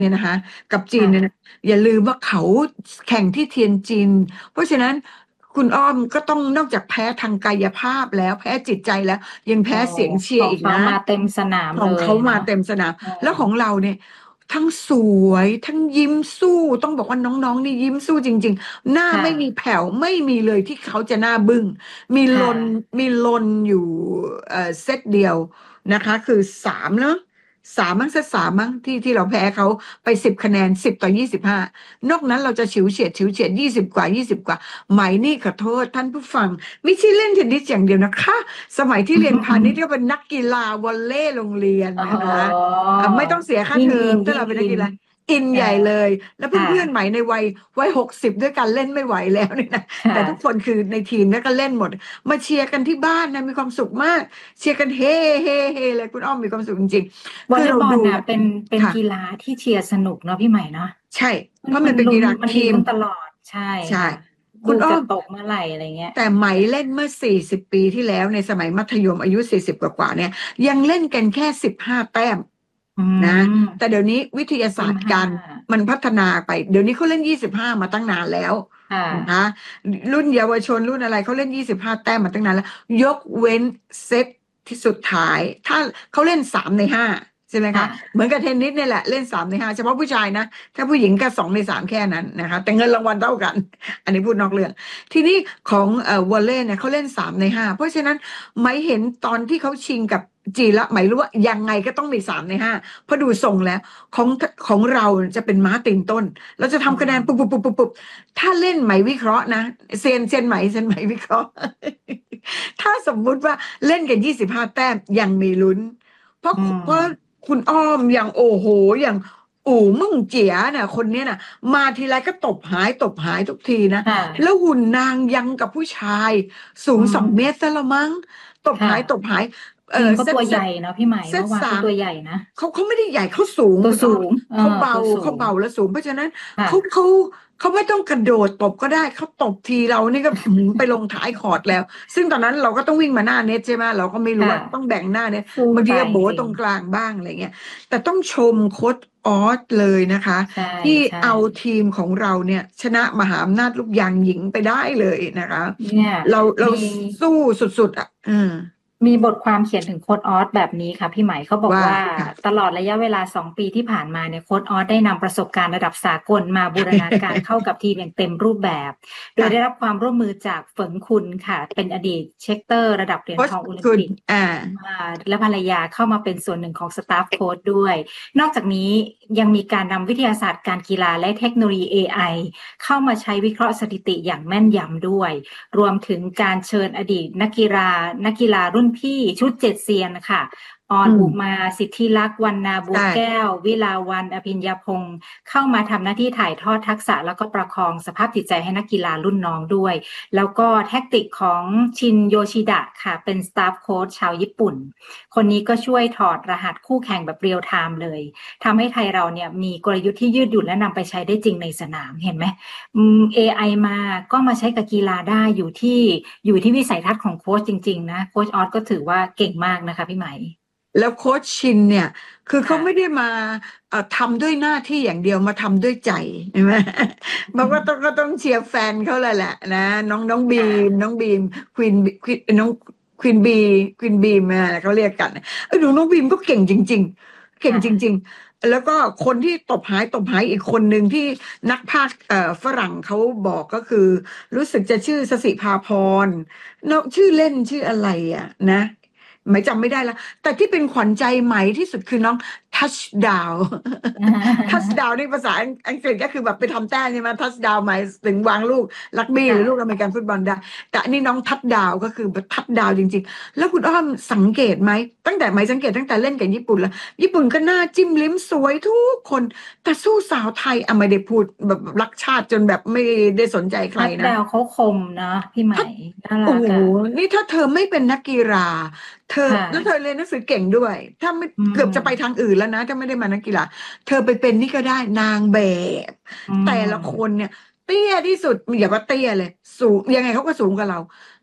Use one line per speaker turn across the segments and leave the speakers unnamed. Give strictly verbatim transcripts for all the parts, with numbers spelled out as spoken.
เนี่ยนะคะกับจีนเนี่ย
ค่ะ
นะอย่าลืมว่าเขาแข่งที่เทียนจินเพราะฉะนั้นคุณอ้อมก็ต้องนอกจากแพ้ทางกายภาพแล้วแพ้จิตใจแล้วยัง
โอ้
แพ้เสียงเชี
ของเขา
ยร์อีกนะ
มาเต็มสนามเล
ของเขามา
ยเนาะ
เต็มสนาม
เออ
แล้วของเราเนี่ยทั้งสวยทั้งยิ้มสู้ต้องบอกว่าน้องๆนี่ยิ้มสู้จริงๆหน้า
ค่ะ
ไม่มีแผ่วไม่มีเลยที่เขาจะหน้าบึ้งมีล
ค่ะ
นมีลนอยู่เอ่อเซตเดียวนะคะคือสามเนาะสามมั้งเซตสามมั้งที่ที่เราแพ้เขาไปสิบคะแนนสิบต่อยี่สิบห้านอกนั้นเราจะฉิวเฉียดฉิวเฉียดยี่สิบกว่ายี่สิบกว่าไหมนี่ขอโทษท่านผู้ฟังไม่ใช่เล่นเทนนิสอย่างเดียวนะคะสมัยที่เรียนพาณิชย์ก็เป็นนักกีฬาวอลเลย์โรงเรียน
อ๋
นะคะ
อ
อ่ะไม่ต้องเสียค่า
ยิ่
เทอ
งอิน
มถ้าเรา
ยิ่งอิน
เป็นนักกีฬาอิน
เออ
ใหญ่เลยแล้ว
ค่ะ
เพื่อนๆใหม่ในวัยวัยหกสิบด้วยกันเล่นไม่ไหวแล้วเนี่ยนะ
ค่ะ
แต่ทุกคนคือในทีมเนี่ยก็เล่นหมดมาเชียร์กันที่บ้านนะมีความสุขมากเชียร์กันเฮ่เฮ่เฮ่เลยคุณอ้อมมีความสุขจริงๆ
วอลเลย์บอ
คือเราดู
ลน่ะเป็นเป็น
ค่ะ
กีฬาที่เชียร์สนุกเนาะพี่ใหม่เนาะ
ใช่เพราะ
มันมันลุ้น
มันเป็นกีฬา
มันมี
ทีม
ลุ้นตลอดใช่
ใช่
ค่ะ
คุณอ้อม
ลูกจะตกเมื่อไหร่อะไรเงี้ย
แต่ไหมเล่นเมื่อสี่สิบปีที่แล้วในสมัยมัธยมอายุสี่สิบกว่าๆเนี่ยยังเล่นกันแค่สิบห้าแต้ม
อื
นะ
ม
แต่เดี๋ยวนี้วิทยาศาสตร์
ยี่สิบห้า
การมันพัฒนาไปเดี๋ยวนี้เขาเล่นยี่สิบห้ามาตั้งนานแล้ว
ค่ะ
นะคะรุ่นเยาวชนรุ่นอะไรเขาเล่นยี่สิบห้าแต้มมาตั้งนานแล้วยกเว้นเซตที่สุดท้ายถ้าเขาเล่นสามในห้าใช่ไหมคะ
ค่ะ
เหมือนกับเทนนิสเนี่ยแหละเล่นสามในห้าเฉพาะผู้ชายนะถ้าผู้หญิงก็สองในสามแค่นั้นนะคะแต่เงินรางวัลเท่ากันอันนี้พูดนอกเรื่องทีนี้ของเอ่อวอลเลย์เนี่ยเขาเล่นสามในห้าเพราะฉะนั้นไม่เห็นตอนที่เขาชิงกับจีนละไม่รู้ว่ายังไงก็ต้องมีสามในห้าเพราะดูทรงแล้วของของเราจะเป็นม้าตีนต้นเราจะ
อื
ทำคะแนนปุ๊บปุ๊บ
ม
ปุ๊บปุ๊บปุ๊บถ้าเล่นไหมวิเคราะห์นะเซียนเซียนไหมเซียนไหมวิเคราะห์ถ้าสมมุติว่าเล่นกันยี่สิบห้าแต้มยังมีลุ้นเพราะ
อืม
เพราะคุณอ้อมอย่างโอ้โหอย่างอู่มึงเจียน่ะคนเนี้ยน่ะมาทีไรก็ตบหายตบหายทุกทีนะ
ค่ะ
แล้วหุ่นนางยังกับผู้ชายสู
อื
งสองเมตร
ม
ซะละมั้งตบ
ค่ะ
หายตบหายเออ
จริงเขา
เซตเซต
ตัวใหญ่เนาะพี่ใหม่
เซต
เมื่อวานเขา
สาม
ตัวใหญ่นะ
เขาเขาไม่ได้ใหญ่เขาสูง
ตัวสู
คุณอ้อม
งเออ
เขาเบา
ตัวสูง
เขาเบาและสูงเพราะฉะนั้นเขา
ค่ะ
เขาเขาไม่ต้องกระโดดตบก็ได้เขาตบทีเรานี่ก็หืมไปลงท้ายคอร์ตแล้วซึ่งตอนนั้นเราก็ต้องวิ่งมาหน้าเน็ตใช่ไหมเราก็ไม่รู้
ค่ะ
ว่าต้องแบ่งหน้าเน็ต
สู้
บางที
ตา
ก็โบ๋
ยจริง
ตรงกลางบ้างอะไรเงี้ยแต่ต้องชมโค้ชออสเลยนะคะ
ๆใช่
ที่
ใช่
เอาทีมของเราเนี่ยชนะมหาอำนาจลูกยางหญิงไปได้เลยนะคะ
เนี่ย
เราเรา
มี
สู้สุดๆอ่ะอืม
มีบทความเขียนถึงโค้ดออสแบบนี้ค่ะพี่ไหมเขาบอก
ว่า
ว่า
ค่ะ
ตลอดระยะเวลาสองปีที่ผ่านมาเนี่ยโค้ดออสได้นำประสบการณ์ระดับสากลมาบูรณาการเข้ากับทีมอย่างเต็มรูปแบบโดยได้รั
ค่ะ
บความร่วมมือจากเฟิงคุนค่ะเป็นอดีตเช็คเตอร์ระดับเหรียญ
โค้ช
ทองโอลิม
คุณ
ปิก
อ่า
อ่าและภรรยาเข้ามาเป็นส่วนหนึ่งของสตาฟโค้ชด้วยนอกจากนี้ยังมีการนำวิทยาศาสตร์การกีฬาและเทคโนโลยี เอ ไอ เข้ามาใช้วิเคราะห์สถิติอย่างแม่นยำด้วย รวมถึงการเชิญอดีตนักกีฬานักกีฬารุ่นพี่ชุดเจ็ดเซียนค่ะออน
อืม
อุมาสิทธิลักษณ์วรรณาบัว
ใช่
แก้ววิลาวันอภิญญาพงศ์เข้ามาทำหน้าที่ถ่ายทอดทักษะแล้วก็ประคองสภาพจิตใจให้นักกีฬารุ่นน้องด้วยแล้วก็แท็กติกของชินโยชิดะค่ะเป็นสตาฟโค้ชชาวญี่ปุ่นคนนี้ก็ช่วยถอดรหัสคู่แข่งแบบเรียลไทม์เลยทำให้ไทยเราเนี่ยมีกลยุทธ์ที่ยืดหยุ่นและนำไปใช้ได้จริงในสนามเห็นไหม อืม เอ ไอ มาก็มาใช้กับกีฬาได้อยู่ที่อยู่ที่วิสัยทัศน์ของโค้ชจริงๆนะโค้ชออสก็ถือว่าเก่งมากนะคะพี่ไหม
แล้วโค้ชชินเนี่ยคือเขา
ค่ะ
ไม่ได้มาเอ่อทำด้วยหน้าที่อย่างเดียวมาทำด้วยใจใช่ไหมมันก็ต้องก็ต้องเชียร์แฟนเขาเลยแหละนะน้องน้องบี
ค่ะ
มน้องบีมควีนควีนน้องควีนบีควีนบีมอ่ะเขาเรียกกันเออหนูน้องบีมก็เก่งจริงๆเก่งจ
ค่ะ
ริงๆแล้วก็คนที่ตบหายตบหายอีกคนหนึ่งที่นักพากย์เอ่อฝรั่งเขาบอกก็คือรู้สึกจะชื่อสสิภาพรน้องชื่อเล่นชื่ออะไรอ่ะนะ หมายจำไม่ได้แล้วแต่ที่เป็นขวัญใจใหม่ที่สุดคือน้องทัชดาวทัชดาวนี่ภาษาอังกฤษก็คือแบบไปทำแต้มใช่ไหมทัชดาวหมายถึงวางลูกลักบี้หรือลูกอเมริกันฟุตบอลได้แต่อันนี้น้องทัชดาวก็คือแบบทัชดาวจริงๆแล้วคุณอ้อมสังเกตไหมตั้งแต่ไม่สังเกตตั้งแต่เล่นกับญี่ปุ่นแล้วญี่ปุ่นก็หน้าจิ้มลิ้มสวยทุกคนแต่สู้สาวไทยอ่ะไม่ได้พูดแบบรักชาติจนแบบไม่ได้สนใจใคร
ทัด
นะ
ดาวเขาคมนะพี่ไหม
ถ้า
น่า
โอ้โห
รักอ่ะ
นี่ถ้าเธอไม่เป็นนักกีฬาเธอ
ค่ะ
แล้วเธอเรียนหนังสือเก่งด้วย ถ้าไม่
อื
เกือบจะไปทาง
ม
อื่นแล้วนะถ้าไม่ได้มานักกีฬาเธอไปเป็นนี่ก็ได้นางแบบ
อื
แต่ละคน
ม
เนี่ยเตี้ยที่สุดอย่าว่าเตี้ยเลยสูงยังไงเขาก็สูงกว่าเรา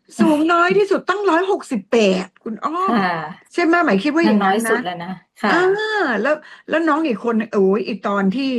สูงน้อยที่สุดตั้งร้อยหกสิบแปดคุณอ้อม
ค่ะ
ใช่ไหมหมายคิดว่าอ
นั่น
ย่าง
น้อ
นั้
ย
น
สุด
นะ
แล้วนะ
อา
ค่ะ
แล้ว แล้วน้องอีกคน โอ้โฮ อีตอนที่